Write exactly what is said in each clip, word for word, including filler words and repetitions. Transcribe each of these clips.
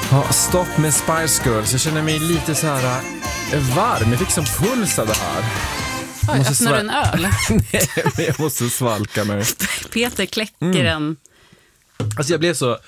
Ja, stopp med Spice Girls. Jag känner mig lite så här äh, varm. Jag fick som puls av det här. Oj, öppnar sval- du en öl? Nej, men jag måste svalka mig. Peter kläcker mm. en. Alltså jag blev så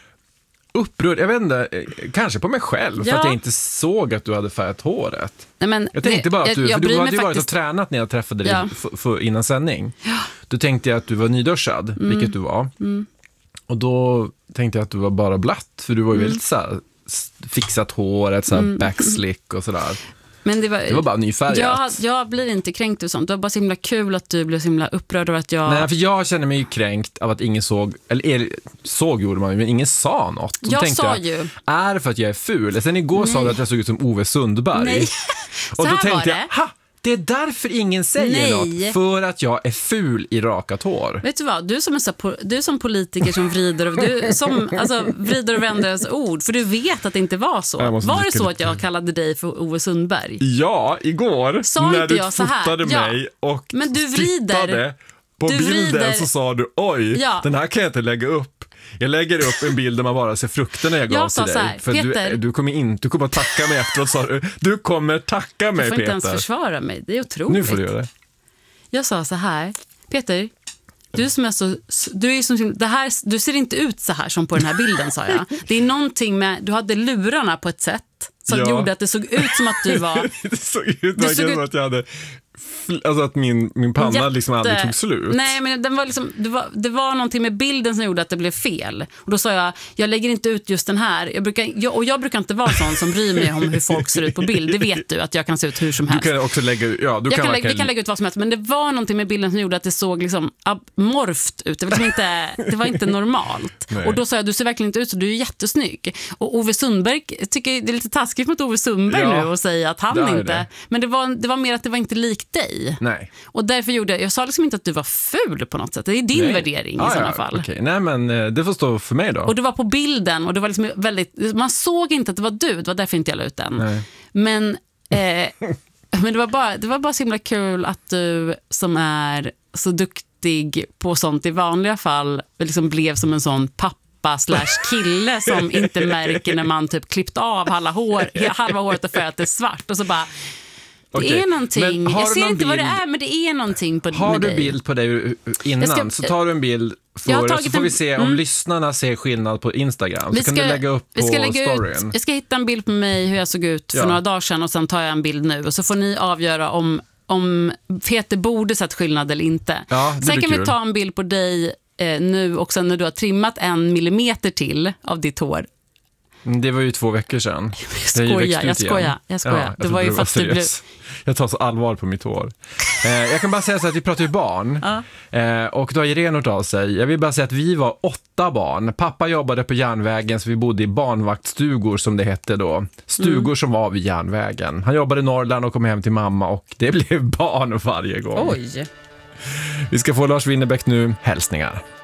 upprörd. Jag vet inte, kanske på mig själv. Ja. För att jag inte såg att du hade färgat håret. Nej, men jag tänkte det, bara att jag, du, jag för du hade ju faktiskt... varit och tränat när jag träffade dig ja. för, för, innan sändning. Ja. Då tänkte jag att du var nyduschad, mm. vilket du var. Mm. Och då tänkte jag att du var bara blatt. För du var ju mm. väldigt så här, fixat håret, så här mm. backslick och sådär. Men det var, det var bara nyfärgat. Jag, jag blir inte kränkt och sånt. Det var bara så himla kul att du blev så himla upprörd över att jag... Nej, för jag känner mig ju kränkt av att ingen såg, eller er, såg gjorde man men ingen sa något. Så jag sa jag, ju. Är det för att jag är ful? Sen igår Nej. sa du att jag såg ut som Ove Sundberg. Nej. Och då tänkte jag, ha! Det är därför ingen säger Nej. något. För att jag är ful i rakat hår. Vet du vad? Du som är så, du som politiker som vrider och, du, som, alltså, vrider och vänder ens ord. För du vet att det inte var så. Var det så att jag kallade dig för Ove Sundberg? Ja, igår. Sa när inte du jag så här? fotade Ja. mig och Men du vrider. På du bilden vrider. Så sa du, oj, ja. den här kan jag inte lägga upp. Jag lägger upp en bild där man bara ser frukterna jag gav jag till dig. Här, för Peter, du, du kommer in, du kommer att tacka mig efteråt, sa du. Du kommer tacka mig, Peter. Du får Peter. inte ens försvara mig, det är otroligt. Nu får du göra det. Jag sa så här, Peter, du som är så, du är som, det här, du ser inte ut så här som på den här bilden, sa jag. Det är någonting med, du hade lurarna på ett sätt som ja. gjorde att det såg ut som att du var... det såg ut du såg ut... att jag hade... Alltså att min, min panna Jätte... liksom aldrig tog slut. Nej, men den var liksom, det, var, det var någonting med bilden som gjorde att det blev fel. Och då sa jag, jag lägger inte ut just den här. Jag brukar, jag, och jag brukar inte vara sån som bryr mig om hur folk ser ut på bild. Det vet du, att jag kan se ut hur som helst. Du kan också lägga, ja, du jag kan kan lägga, vi kan lägga ut vad som helst. Men det var någonting med bilden som gjorde att det såg liksom amorft ut. Det var, liksom inte, det var inte normalt. Nej. Och då sa jag, du ser verkligen inte ut så, du är jättesnygg. Och Ove Sundberg, tycker det är lite taskigt mot Ove Sundberg ja, nu och säga att han inte... Det. Men det var, det var mer att det var inte likt dig. Nej. Och därför gjorde jag, jag sa liksom inte att du var ful på något sätt. Det är din Nej. värdering ah, i sådana ja, fall. Okay. Nej, men det får stå för mig då. Och det var på bilden och det var liksom väldigt, man såg inte att det var du, det var därför inte jag la ut den. Nej. Men, eh, men det var bara, det var bara så himla kul att du som är så duktig på sånt i vanliga fall liksom blev som en sån pappa slash kille som inte märker när man typ klippt av halva, hår, halva håret och färgat det svart och så bara det okay. är någonting, jag ser inte bild, vad det är, men det är någonting på har dig. Har du bild på dig innan ska, så tar du en bild för så får en, vi se om mm. lyssnarna ser skillnad på Instagram. Så vi ska, kan du lägga upp på ska lägga storyn. Ut, jag ska hitta en bild på mig hur jag såg ut för ja. några dagar sedan och sen tar jag en bild nu och så får ni avgöra om, om Peter borde sett skillnad eller inte. Ja, sen kan kul. vi ta en bild på dig eh, nu och sen när du har trimmat en millimeter till av ditt hår. Det var ju två veckor sedan. Jag skojar, jag skojar, jag skojar. Ja, det var ju fast du blev... Jag tar så allvar på mitt hår. Eh, jag kan bara säga så att vi pratar ju barn. Ja. Eh, och då har Irene hört av sig. Jag vill bara säga att vi var åtta barn. Pappa jobbade på järnvägen så vi bodde i barnvaktstugor som det hette då. Stugor mm. som var vid järnvägen. Han jobbade i Norrland och kom hem till mamma och det blev barn varje gång. Oj. Vi ska få Lars Winnerbäck nu. Hälsningar.